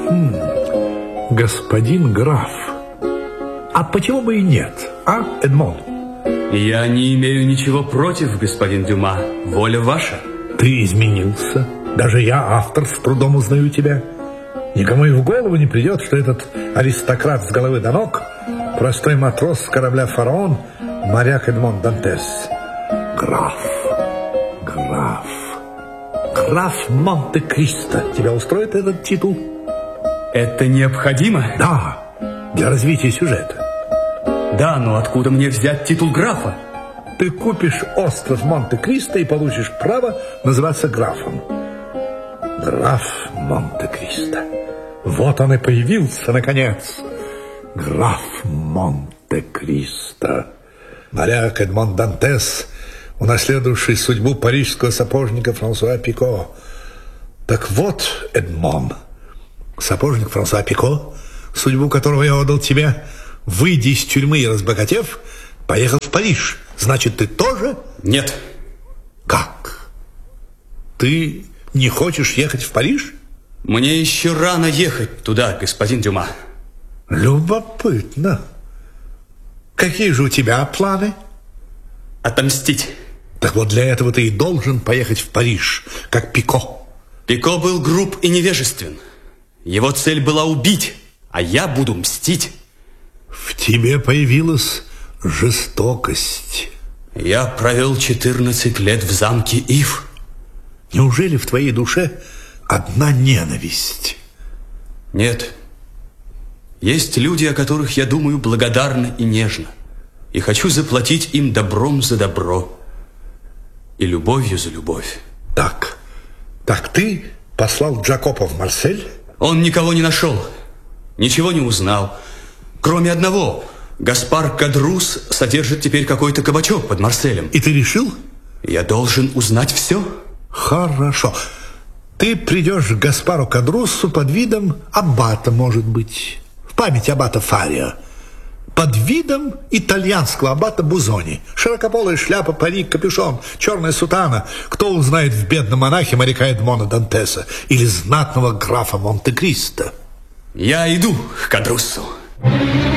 Господин граф, а почему бы и нет, а, Эдмон? Я не имею ничего против, господин Дюма. Воля ваша. Ты изменился. Даже я, автор, с трудом узнаю тебя. Никому и в голову не придет, что этот аристократ с головы до ног, простой матрос с корабля «Фараон», моряк Эдмон Дантес. Граф Монте-Кристо. Тебя устроит этот титул? Это необходимо? Да, для развития сюжета. Да, но откуда мне взять титул графа? Ты купишь остров Монте-Кристо и получишь право называться графом. Граф Монте-Кристо. Вот он и появился, наконец. Граф Монте-Кристо. Моряк Эдмон Дантес, унаследовавший судьбу парижского сапожника Франсуа Пико. Так вот, Эдмон, сапожник Франсуа Пико, судьбу которого я отдал тебе, выйдя из тюрьмы и разбогатев, поехал в Париж. Значит, ты тоже? Нет. Как? Ты не хочешь ехать в Париж? Мне еще рано ехать туда, господин Дюма. Любопытно. Какие же у тебя планы? Отомстить. Так вот для этого ты и должен поехать в Париж, как Пико. Пико был груб и невежествен. Его цель была убить, а я буду мстить. В тебе появилась жестокость. Я провел 14 лет в замке Ив. Неужели в твоей душе одна ненависть? Нет. Есть люди, о которых я думаю благодарно и нежно. И хочу заплатить им добром за добро. И любовью за любовь. Так ты послал Джакопо в Марсель? Он никого не нашел. Ничего не узнал. Кроме одного. Гаспар Кадрус содержит теперь какой-то кабачок под Марселем. И ты решил? Я должен узнать все. Хорошо. Ты придешь к Гаспару Кадрусу под видом аббата, может быть, в память аббата Фарио. Под видом итальянского аббата Бузони. Широкополая шляпа, парик, капюшон, черная сутана. Кто узнает в бедном монахе моряка Эдмона Дантеса или знатного графа Монте-Кристо? Я иду к Кадрусу.